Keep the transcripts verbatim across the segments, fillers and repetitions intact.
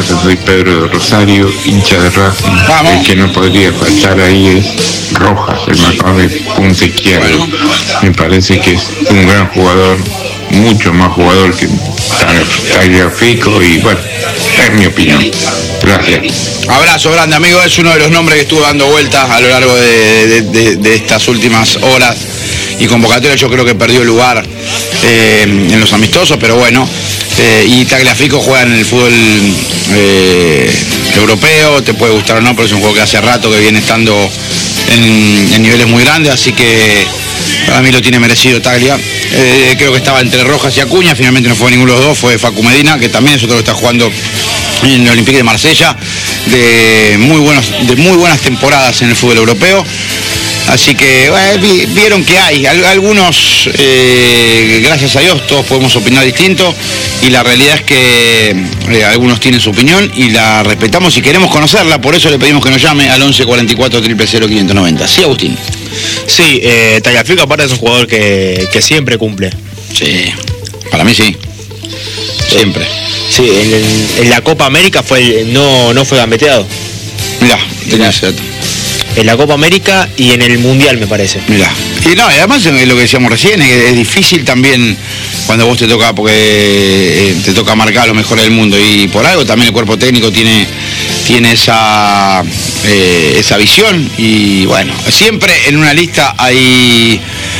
días, soy Pedro de Rosario, hincha de Racing. Vamos. El que no podría faltar ahí es Rojas, el marcador de punta izquierdo. Bueno. Me parece que es un gran jugador, mucho más jugador que Tagliafico, y bueno, es mi opinión. Gracias. Abrazo grande, amigo. Es uno de los nombres que estuvo dando vueltas a lo largo de, de, de, de estas últimas horas y convocatorias. Yo creo que perdió lugar eh, en los amistosos, pero bueno. Eh, y Tagliafico juega en el fútbol eh, europeo, te puede gustar o no, pero es un juego que hace rato que viene estando en, en niveles muy grandes, así que para mí lo tiene merecido Taglia. Eh, creo que estaba entre Rojas y Acuña, finalmente no fue ninguno de los dos, fue Facu Medina, que también es otro que está jugando en el Olympique de Marsella, de muy, buenos, de muy buenas temporadas en el fútbol europeo. Así que bueno, vieron que hay algunos, eh, gracias a Dios todos podemos opinar distinto, y la realidad es que eh, algunos tienen su opinión y la respetamos y queremos conocerla, por eso le pedimos que nos llame al once cuarenta y cuatro cero cero cero quinientos noventa. Sí, Agustín. Sí, eh, Tagliafico aparte es un jugador que, que siempre cumple. Sí, para mí sí, siempre. Sí, en, el, en la Copa América fue no, no fue gambeteado. Mirá, tenía cierto. En la Copa América y en el Mundial, me parece. Mirá. Y no, y además es lo que decíamos recién, es, es difícil también cuando vos te toca, porque eh, te toca marcar a lo mejor del mundo, y por algo también el cuerpo técnico tiene, tiene esa, eh, esa visión, y bueno, siempre en una lista hay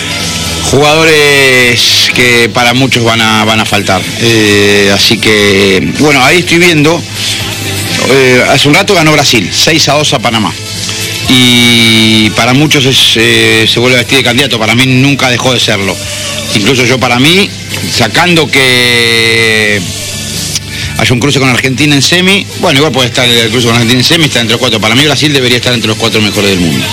jugadores que para muchos van a, van a faltar. Eh, así que, bueno, ahí estoy viendo, eh, hace un rato ganó Brasil, seis a dos a Panamá. Y para muchos es, eh, se vuelve a vestir de candidato, para mí nunca dejó de serlo. Incluso yo, para mí, sacando que haya un cruce con Argentina en semi, bueno, igual puede estar el cruce con Argentina en semi, está entre los cuatro. Para mí Brasil debería estar entre los cuatro mejores del mundo.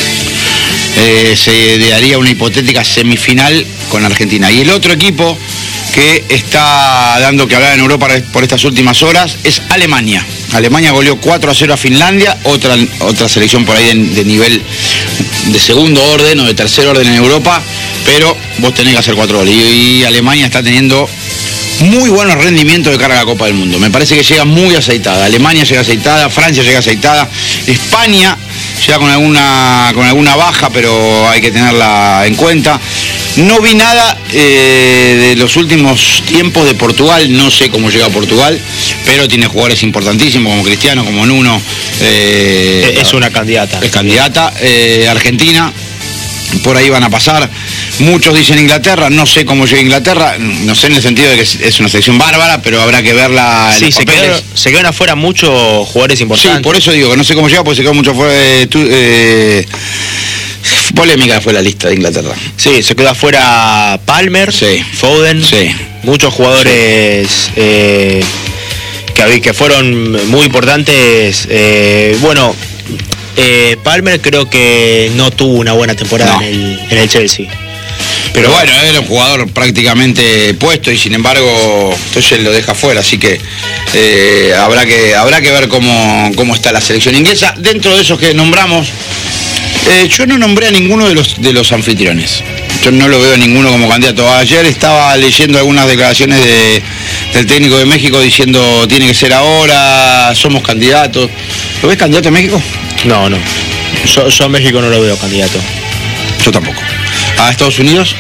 Eh, se daría una hipotética semifinal con Argentina. Y el otro equipo que está dando que hablar en Europa por estas últimas horas es Alemania. Alemania goleó cuatro a cero a Finlandia, otra, otra selección por ahí de, de nivel de segundo orden o de tercer orden en Europa, pero vos tenés que hacer cuatro goles. Y, y Alemania está teniendo muy buenos rendimientos de cara a la Copa del Mundo. Me parece que llega muy aceitada. Alemania llega aceitada, Francia llega aceitada, España llega con alguna, con alguna baja, pero hay que tenerla en cuenta. No vi nada eh, de los últimos tiempos de Portugal, no sé cómo llega a Portugal, pero tiene jugadores importantísimos como Cristiano, como Nuno. Eh, es una candidata. Es candidata. Eh, Argentina, por ahí van a pasar. Muchos dicen Inglaterra, no sé cómo llega Inglaterra, no sé en el sentido de que es una selección bárbara, pero habrá que verla en sí, los se papeles. quedan, se quedan afuera muchos jugadores importantes. Sí, por eso digo que no sé cómo llega, porque se quedó mucho afuera de... Tu, eh, polémica fue la lista de Inglaterra. Sí, se quedó afuera Palmer, sí. Foden, sí. muchos jugadores sí. eh, que, que fueron muy importantes. Eh, bueno, eh, Palmer creo que no tuvo una buena temporada no. en, el, en el Chelsea. Pero bueno, era un jugador prácticamente puesto y sin embargo entonces lo deja fuera, así que eh, habrá que habrá que ver cómo, cómo está la selección inglesa. Dentro de esos que nombramos, eh, yo no nombré a ninguno de los de los anfitriones. Yo no lo veo a ninguno como candidato. Ayer estaba leyendo algunas declaraciones de, del técnico de México diciendo tiene que ser ahora, somos candidatos. ¿Lo ves candidato a México? No, no. Yo, yo a México no lo veo candidato. Yo tampoco. ¿A Estados Unidos?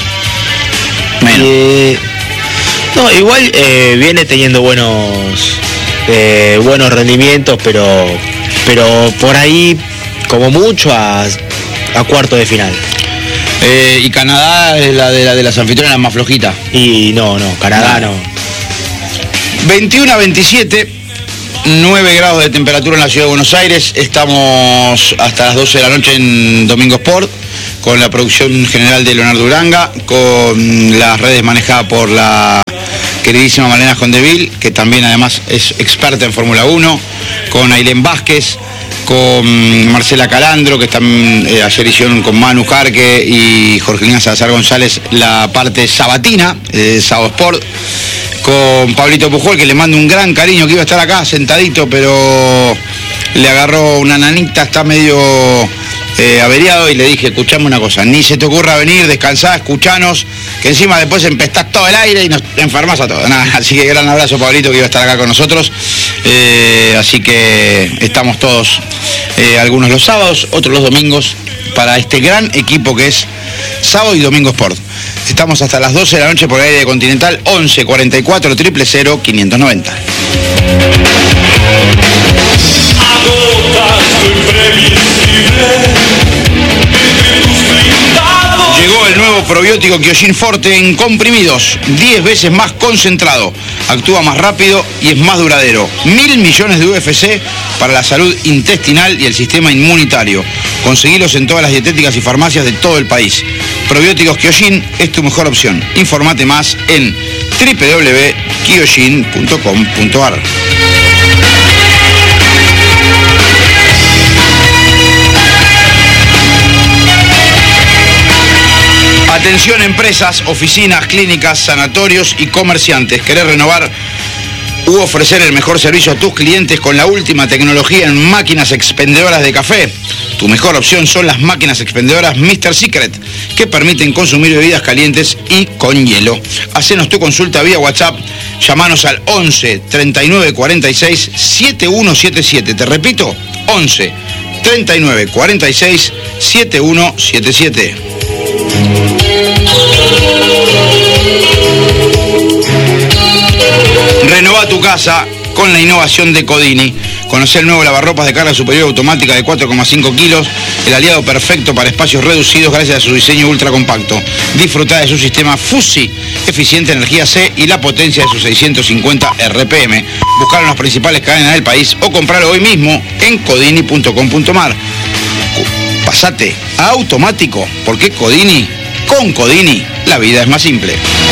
Menos. Eh, no, igual eh, viene teniendo buenos eh, buenos rendimientos, pero pero por ahí como mucho a, a cuarto de final. Eh, y Canadá es la de, la de las anfitrionas más flojita. Y no, no, Canadá no. veintiuno a veintisiete, nueve grados de temperatura en la ciudad de Buenos Aires. Estamos hasta las doce de la noche en Domingo Sport, con la producción general de Leonardo Uranga, con las redes manejadas por la queridísima Malena Jondeville, que también además es experta en Fórmula uno, con Ailén Vázquez, con Marcela Calandro, que están, eh, ayer hicieron con Manu Jarque y Jorgelina Salazar González la parte sabatina de Sábado Sport, con Pablito Pujol, que le mando un gran cariño, que iba a estar acá sentadito, pero le agarró una nanita, está medio eh, averiado, y le dije, escuchame una cosa, ni se te ocurra venir, descansá, escuchanos, que encima después empestás todo el aire y nos enfermás a todos. Nada, así que gran abrazo, Pablito, que iba a estar acá con nosotros. Eh, así que estamos todos, eh, algunos los sábados, otros los domingos, para este gran equipo que es Sábado y Domingo Sport. Estamos hasta las doce de la noche por aire de Continental, once cuarenta y cuatro cero cero cero quinientos noventa. Llegó el nuevo probiótico Kyojin Forte en comprimidos, diez veces más concentrado, actúa más rápido y es más duradero. Mil millones de U F C para la salud intestinal y el sistema inmunitario. Conseguilos en todas las dietéticas y farmacias de todo el país. Probióticos Kyojin es tu mejor opción. Informate más en doble u doble u doble u punto kyojin punto com punto a r. Atención empresas, oficinas, clínicas, sanatorios y comerciantes. ¿Querés renovar u ofrecer el mejor servicio a tus clientes con la última tecnología en máquinas expendedoras de café? Tu mejor opción son las máquinas expendedoras míster Secret, que permiten consumir bebidas calientes y con hielo. Hacenos tu consulta vía WhatsApp, llamanos al once treinta y nueve cuarenta y seis setenta y uno setenta y siete. Te repito, once treinta y nueve cuarenta y seis setenta y uno setenta y siete. Renová tu casa con la innovación de Codini. Conocé el nuevo lavarropas de carga superior automática de cuatro coma cinco kilos, el aliado perfecto para espacios reducidos gracias a su diseño ultra compacto. Disfrutá de su sistema Fusi, eficiente energía C y la potencia de sus seiscientos cincuenta R P M. Buscalo en las principales cadenas del país o compralo hoy mismo en codini punto com punto a r. Pasate a automático, porque Codini, con Codini, la vida es más simple.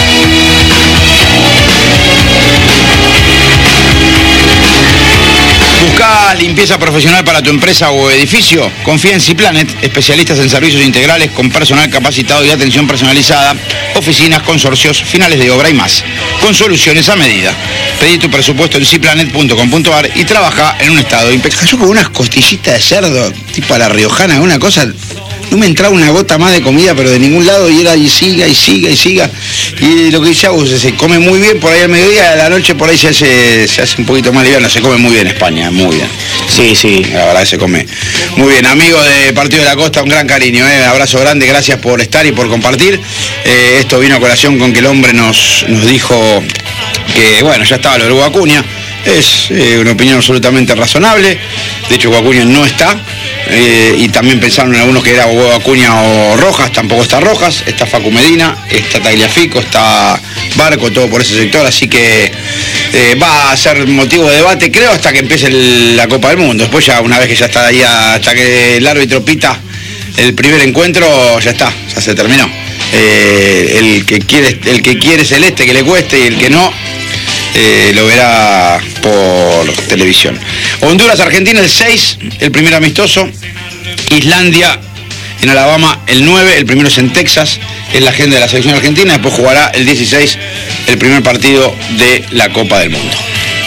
¿Buscás limpieza profesional para tu empresa o edificio? Confía en Ciplanet, especialistas en servicios integrales con personal capacitado y atención personalizada, oficinas, consorcios, finales de obra y más, con soluciones a medida. Pedí tu presupuesto en ciplanet punto com punto a r y trabaja en un estado impecable. Yo con unas costillitas de cerdo, tipo a la riojana, una cosa... No me entraba una gota más de comida, pero de ningún lado, y era y siga, y siga, y siga. Y lo que dice Agus, se come muy bien por ahí al mediodía, a la noche por ahí se hace, se hace un poquito más liviano, se come muy bien en España, muy bien. Sí, sí, la verdad que se come muy bien. Amigo de Partido de la Costa, un gran cariño, ¿eh? Abrazo grande, gracias por estar y por compartir. Eh, esto vino a colación con que el hombre nos, nos dijo que, bueno, ya estaba lo de Hugo Acuña. Es eh, una opinión absolutamente razonable. De hecho, Hugo Acuña no está. Eh, y también pensaron en algunos que era Hugo Acuña o Rojas. Tampoco está Rojas. Está Facu Medina, está Tagliafico, está Barco, todo por ese sector. Así que eh, va a ser motivo de debate, creo, hasta que empiece el, la Copa del Mundo. Después ya, una vez que ya está ahí, hasta que el árbitro pita el primer encuentro, ya está, ya se terminó. Eh, el que quiere, el que quiere celeste, que le cueste, y el que no, Eh, lo verá por televisión. Honduras, Argentina el seis, el primer amistoso. Islandia en Alabama el nueve, el primero es en Texas, es la agenda de la selección argentina. Después jugará el dieciséis, el primer partido de la Copa del Mundo.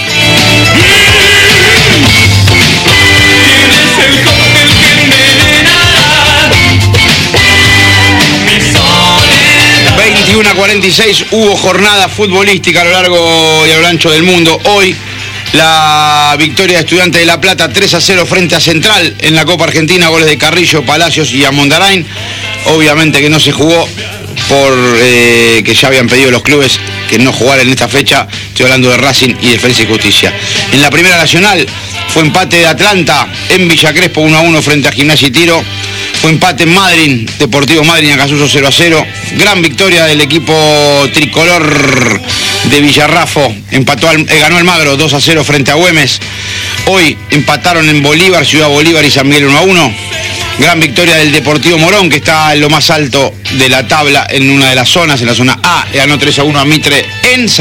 veintiuno a cuarenta y seis, hubo jornada futbolística a lo largo y a lo ancho del mundo. Hoy la victoria de Estudiantes de La Plata tres a cero frente a Central en la Copa Argentina, goles de Carrillo, Palacios y Amondarain. Obviamente que no se jugó por eh, que ya habían pedido los clubes que no jugaran en esta fecha. Estoy hablando de Racing y Defensa y Justicia. En la Primera Nacional fue empate de Atlanta en Villa Crespo uno a uno frente a Gimnasia y Tiro. Fue empate en Madryn, Deportivo Madryn, Acasuso cero a cero. Gran victoria del equipo tricolor de Villarrafo. Empató al, eh, ganó Almagro dos a cero frente a Güemes. Hoy empataron en Bolívar, Ciudad Bolívar y San Miguel uno a uno. Gran victoria del Deportivo Morón, que está en lo más alto de la tabla en una de las zonas, en la zona A. Le ganó tres a uno a Mitre en San